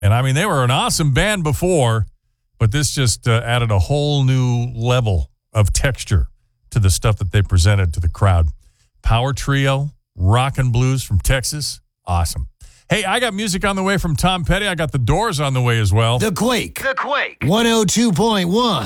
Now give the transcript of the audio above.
And I mean, they were an awesome band before, but this just added a whole new level of texture to the stuff that they presented to the crowd. Power trio, rock and blues from Texas. Awesome. Hey, I got music on the way from Tom Petty. I got the Doors on the way as well. The Quake. 102.1.